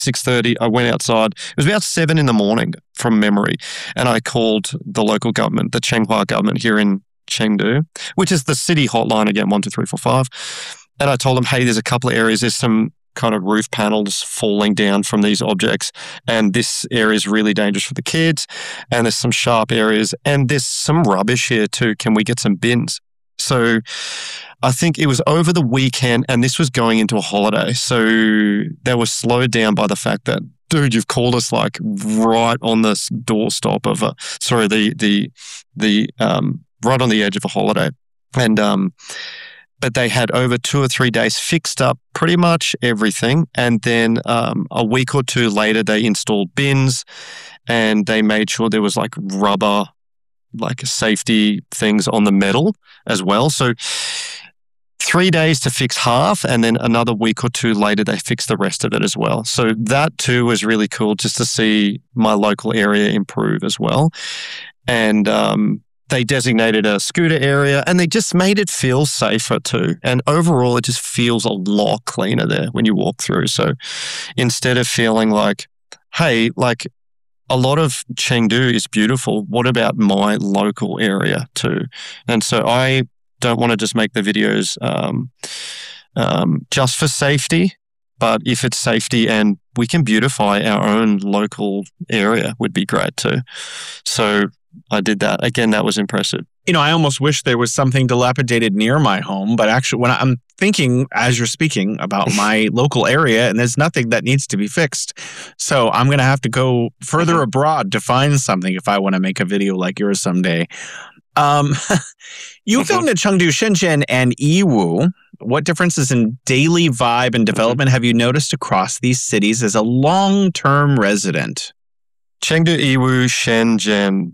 6:30, I went outside. It was about 7 in the morning from memory. And I called the local government, the Changhua government here in Chengdu, which is the city hotline again, 12345. And I told them, hey, there's a couple of areas. There's some kind of roof panels falling down from these objects. And this area is really dangerous for the kids. And there's some sharp areas. And there's some rubbish here too. Can we get some bins? So I think it was over the weekend and this was going into a holiday. So they were slowed down by the fact that, dude, you've called us like right on the doorstep of right on the edge of a holiday. And, but they had over 2 or 3 days fixed up pretty much everything. And then a week or two later, they installed bins and they made sure there was like rubber, like safety things on the metal as well. So 3 days to fix half, and then another week or two later, they fixed the rest of it as well. So that too was really cool just to see my local area improve as well. And they designated a scooter area and they just made it feel safer too. And overall, it just feels a lot cleaner there when you walk through. So instead of feeling like, hey, like a lot of Chengdu is beautiful, what about my local area too? And so I don't want to just make the videos just for safety, but if it's safety and we can beautify our own local area would be great too. So I did that. Again, that was impressive. You know, I almost wish there was something dilapidated near my home, but actually when I'm thinking as you're speaking about my local area, and there's nothing that needs to be fixed. So I'm going to have to go further abroad to find something if I want to make a video like yours someday. You filmed in Chengdu, Shenzhen, and Yiwu. What differences in daily vibe and development have you noticed across these cities as a long-term resident? Chengdu, Yiwu, Shenzhen.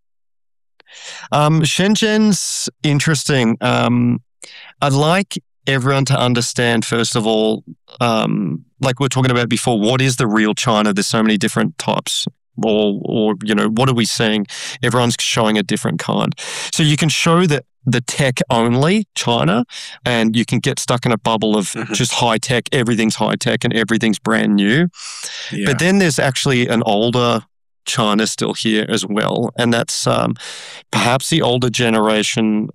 Shenzhen's interesting. I'd like everyone to understand, first of all, like we were talking about before, what is the real China? There's so many different types. Or you know, what are we seeing? Everyone's showing a different kind. So you can show that the tech only China, and you can get stuck in a bubble of just high tech. Everything's high tech and everything's brand new. Yeah. But then there's actually an older China still here as well, and that's perhaps the older generation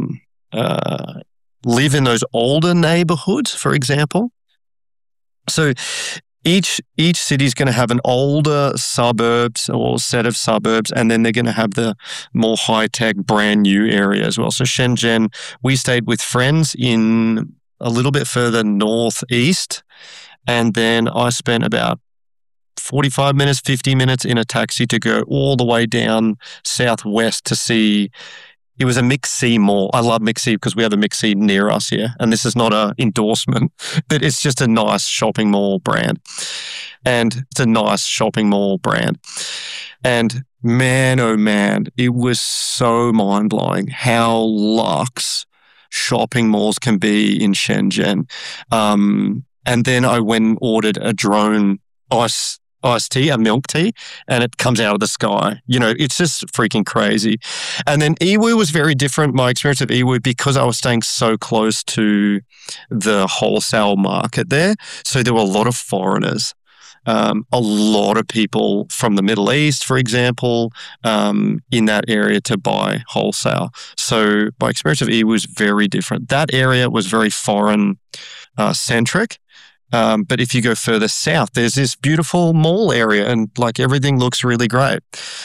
live in those older neighborhoods, for example. So each city is going to have an older suburbs or set of suburbs, and then they're going to have the more high-tech, brand new area as well. So Shenzhen, we stayed with friends in a little bit further northeast, and then I spent about 45 minutes, 50 minutes in a taxi to go all the way down southwest to see. It was a MixC mall. I love MixC because we have a MixC near us here. And this is not an endorsement, but it's just a nice shopping mall brand. And it's a nice shopping mall brand. And man, oh man, it was so mind-blowing how luxe shopping malls can be in Shenzhen. And then I went and ordered a drone iced tea, a milk tea, and it comes out of the sky. You know, it's just freaking crazy. And then Yiwu was very different. My experience of Yiwu, because I was staying so close to the wholesale market there, so there were a lot of foreigners. A lot of people from the Middle East, for example, in that area to buy wholesale. So my experience of Yiwu was very different. That area was very foreign centric. But if you go further south, there's this beautiful mall area and like everything looks really great.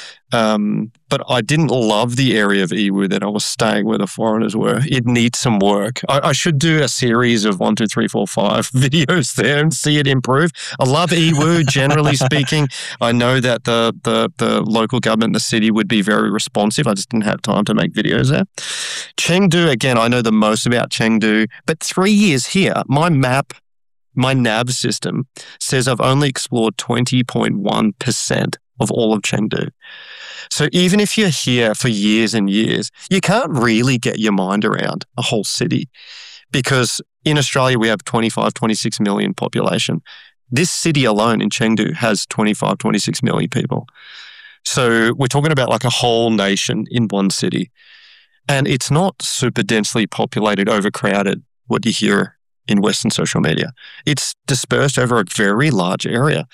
But I didn't love the area of Yiwu that I was staying where the foreigners were. It needs some work. I should do a series of 1, 2, 3, 4, 5 videos there and see it improve. I love Yiwu, generally speaking. I know that the local government in the city would be very responsive. I just didn't have time to make videos there. Chengdu, again, I know the most about Chengdu, but 3 years here, my nav system says I've only explored 20.1% of all of Chengdu. So even if you're here for years and years, you can't really get your mind around a whole city because in Australia we have 25, 26 million population. This city alone in Chengdu has 25, 26 million people. So we're talking about like a whole nation in one city. And it's not super densely populated, overcrowded, what you hear in Western social media. It's dispersed over a very large area.